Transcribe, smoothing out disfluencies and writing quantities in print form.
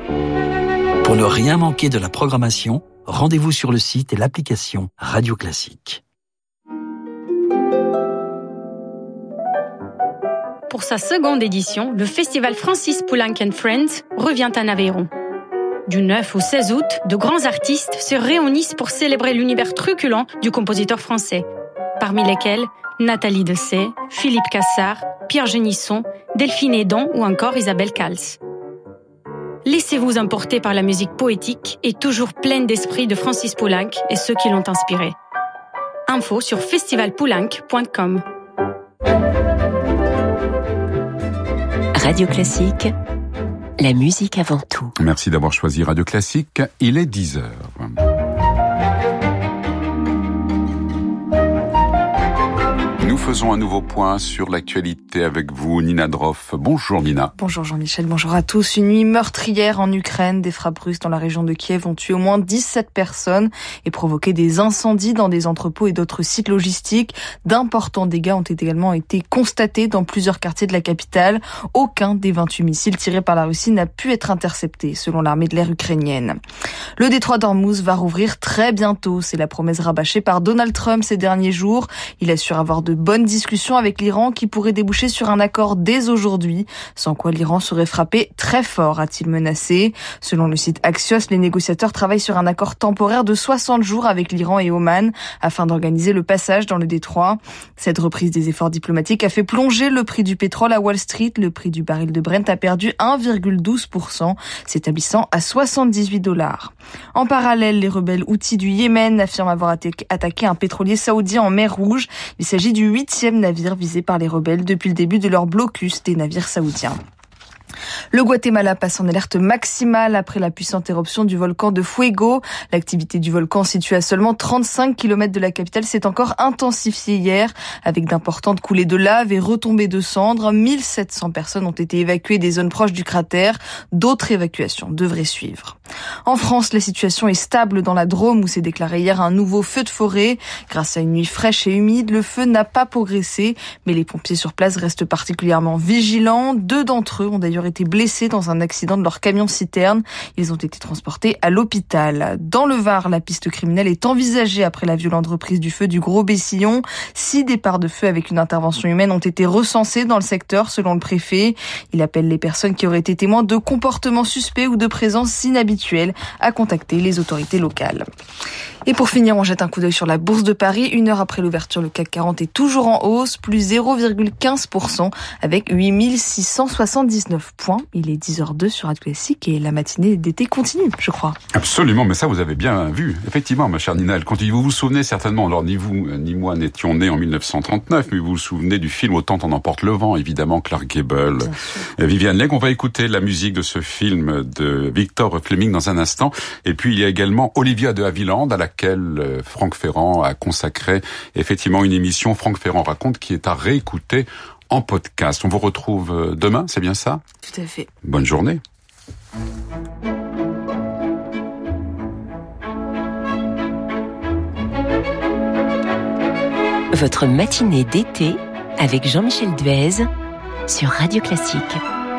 Pour ne rien manquer de la programmation, rendez-vous sur le site et l'application Radio Classique. Pour sa seconde édition, le festival Francis Poulenc & Friends revient en Aveyron. Du 9 au 16 août, de grands artistes se réunissent pour célébrer l'univers truculent du compositeur français, parmi lesquels Nathalie Dessay, Philippe Cassard, Pierre Genisson, Delphine Edon ou encore Isabelle Cals. Laissez-vous emporter par la musique poétique et toujours pleine d'esprit de Francis Poulenc et ceux qui l'ont inspiré. Info sur festivalpoulenc.com. Radio Classique, la musique avant tout. Merci d'avoir choisi Radio Classique. Il est 10h. Nous faisons un nouveau point sur l'actualité avec vous, Nina Droff. Bonjour Nina. Bonjour Jean-Michel, bonjour à tous. Une nuit meurtrière en Ukraine. Des frappes russes dans la région de Kiev ont tué au moins 17 personnes et provoqué des incendies dans des entrepôts et d'autres sites logistiques. D'importants dégâts ont également été constatés dans plusieurs quartiers de la capitale. Aucun des 28 missiles tirés par la Russie n'a pu être intercepté, selon l'armée de l'air ukrainienne. Le détroit d'Ormuz va rouvrir très bientôt. C'est la promesse rabâchée par Donald Trump ces derniers jours. Il assure avoir de bonnes discussions avec l'Iran qui pourraient déboucher sur un accord dès aujourd'hui, sans quoi l'Iran serait frappé très fort, a-t-il menacé. Selon le site Axios, les négociateurs travaillent sur un accord temporaire de 60 jours avec l'Iran et Oman afin d'organiser le passage dans le détroit. Cette reprise des efforts diplomatiques a fait plonger le prix du pétrole à Wall Street. Le prix du baril de Brent a perdu 1,12%, s'établissant à $78. En parallèle, les rebelles houthis du Yémen affirment avoir attaqué un pétrolier saoudien en mer Rouge. Il s'agit du 8e navire visé par les rebelles depuis le début de leur blocus des navires saoudiens. Le Guatemala passe en alerte maximale après la puissante éruption du volcan de Fuego. L'activité du volcan, située à seulement 35 km de la capitale, s'est encore intensifiée hier avec d'importantes coulées de lave et retombées de cendres. 1700 personnes ont été évacuées des zones proches du cratère. D'autres évacuations devraient suivre. En France, la situation est stable dans la Drôme où s'est déclaré hier un nouveau feu de forêt. Grâce à une nuit fraîche et humide, le feu n'a pas progressé, mais les pompiers sur place restent particulièrement vigilants. 2 d'entre eux ont d'ailleurs été blessés dans un accident de leur camion-citerne. Ils ont été transportés à l'hôpital. Dans le Var, la piste criminelle est envisagée après la violente reprise du feu du Gros-Bessillon. 6 départs de feu avec une intervention humaine ont été recensés dans le secteur, selon le préfet. Il appelle les personnes qui auraient été témoins de comportements suspects ou de présence inhabituelle à contacter les autorités locales. Et pour finir, on jette un coup d'œil sur la Bourse de Paris. 1 heure après l'ouverture, le CAC 40 est toujours en hausse, plus 0,15% avec 8679 points. Il est 10h02 sur Radio Classique et la matinée d'été continue, je crois. Absolument, mais ça vous avez bien vu. Effectivement, ma chère Nina, elle continue. Vous vous souvenez certainement, alors ni vous ni moi n'étions nés en 1939, mais vous vous souvenez du film Autant en emporte le vent, évidemment, Clark Gable, Viviane Leigh. On va écouter la musique de ce film de Victor Fleming dans un instant. Et puis il y a également Olivia de Havilland, à laquelle Franck Ferrand a consacré effectivement une émission Franck Ferrand raconte qui est à réécouter en podcast. On vous retrouve demain, c'est bien ça ? Tout à fait. Bonne journée. Votre matinée d'été avec Jean-Michel Duez sur Radio Classique.